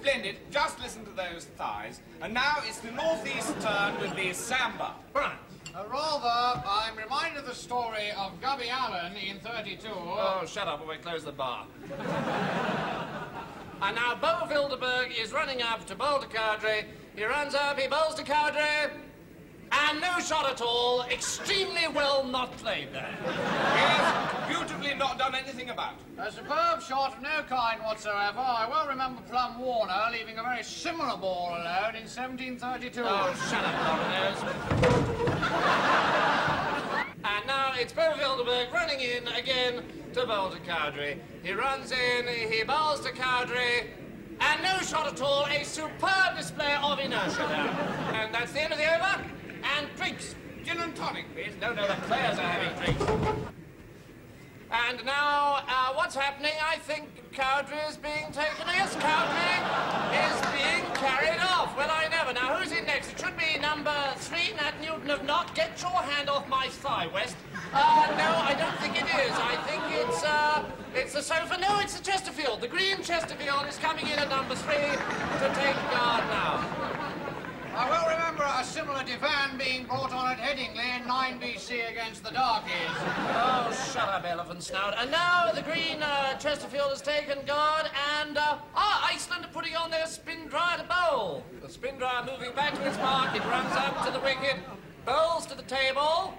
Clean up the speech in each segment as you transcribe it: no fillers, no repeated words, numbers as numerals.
Splendid. Just listen to those thighs. And now it's the northeast turn with the samba. Right. Rather, I'm reminded of the story of Gubby Allen in 32. Oh, shut up, or we close the bar. And now Bo Wilderberg is running up to bowl to Cowdrey. He runs up, he bowls to Cowdrey. And no shot at all. Extremely well not played there. Yes, beautifully not done anything about. A superb shot of no kind whatsoever. I well remember Plum Warner leaving a very similar ball alone in 1732. Oh, shut up, Dominoes. And now it's Bo Wilderberg running in again to bowl to Cowdrey. He runs in, he bowls to Cowdrey, and no shot at all. A superb display of inertia there. And that's the end of the over. And drinks. Gin and tonic, please. No, the players are having drinks. And now, what's happening? I think Cowdrey is being taken. Yes, Cowdrey is being carried off. Well, I never. Now, who's in next? It should be number 3, Nat Newton of Knott. Get your hand off my thigh, West. No, I don't think it is. I think it's the sofa. No, it's the Chesterfield. The green Chesterfield is coming in at number 3 to take guard now. I well remember a similar divan being brought on at Headingley in 9 BC against the Darkies. Oh, shut up, elephant snout. And now the green Chesterfield has taken guard, and Iceland are putting on their spin dryer to bowl. The spin dryer moving back to its mark. It runs up to the wicket, bowls to the table.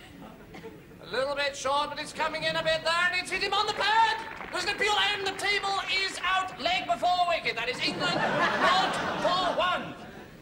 A little bit short, but it's coming in a bit there, and it's hit him on the pad. There's an appeal, and the table is out, leg before wicket. That is England, not for 1.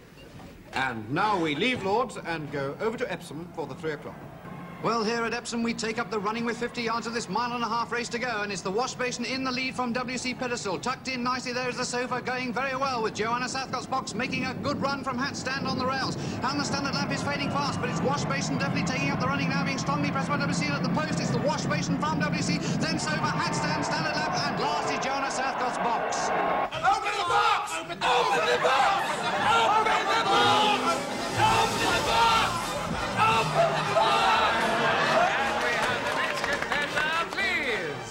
And now we leave Lord's and go over to Epsom for the 3 o'clock. Well, here at Epsom, we take up the running with 50 yards of this mile-and-a-half race to go, and it's the wash basin in the lead from W.C. Pedestal. Tucked in nicely there is the sofa, going very well, with Joanna Southcott's box making a good run from hat stand on the rails. And the standard lamp is fading fast, but it's wash basin definitely taking up the running now, being strongly pressed by W.C. And at the post, it's the wash basin from W.C., then sofa, hat stand, standard lamp, and last is Joanna Southcott's box. Open the box! Open the box! Open the box! Open the box! Open the box! Open the box! And we have the next contender, please.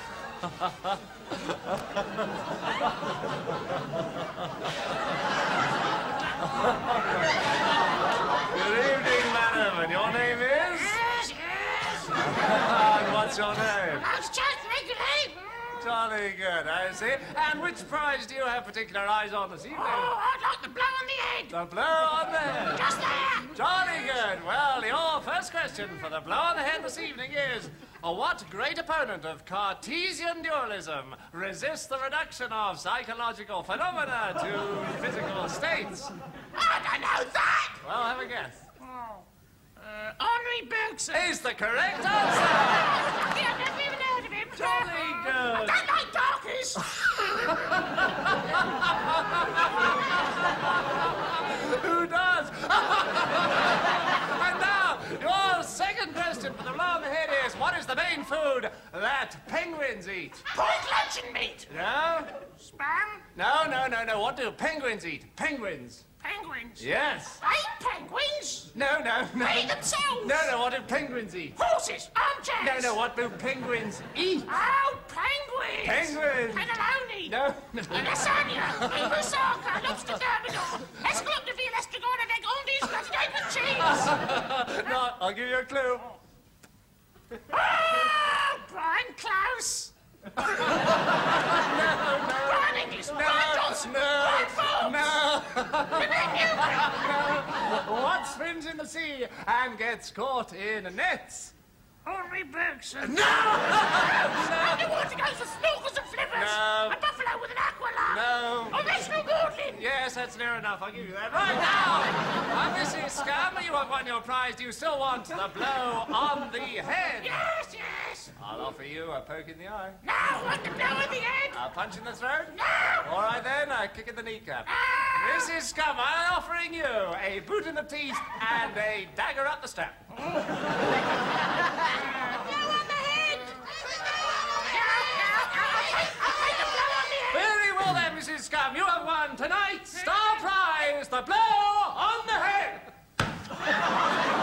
Good evening, madam. And your name is? Yes. And what's your name? That's just regularly. Jolly good, I see. And which prize do you have particular eyes on this evening? Oh, I'd like the blow on the head. The blow on the head. Just there. Jolly good. Well, your first question for the blow on the head this evening is, what great opponent of Cartesian dualism resists the reduction of psychological phenomena to physical states? I don't know that. Well, have a guess. Henri Bergson. Is the correct answer. Yeah, I've never even heard of him. Jolly good. I don't like darkies. Who does? And now, your second question for the blow on the head is, what is the main food that penguins eat? Pork luncheon meat. No? Spam. No. What do penguins eat? Penguins. Penguins. Yes. I eat penguins. No. They eat themselves. No, what do penguins eat? Horses. Armchairs. No, what do penguins eat? Oh, penguins. Penguins. Cannelloni. No. Lasagna. Moussaka. Lobster thermidor. Escalope de veal estragon avec Andes gratinated with cheese. No, I'll give you a clue. Oh, Brian Klaus. Brian Inglis. Brian Johnson. Brian Forbes. No. Rebecca. What swims in the sea and gets caught in nets? Henri Bergson. No! Underwater goes for snorkels and flippers. No. A buffalo with an aqualung. No. Oh, Reginald Maudlin. Yes, that's near enough. I'll give you that. Right now, Mrs. Scum, you have won your prize. Do you still want the blow on the head? Yes. I'll offer you a poke in the eye. No, I want the blow in the head. A punch in the throat? No. All right then, a kick in the kneecap. Mrs. Scum, I'm offering you a boot in the teeth and a dagger up the strap. Blow on the head. I'll take the blow on the head. Very well then, Mrs. Scum, you have won tonight's star prize, the blow on the head.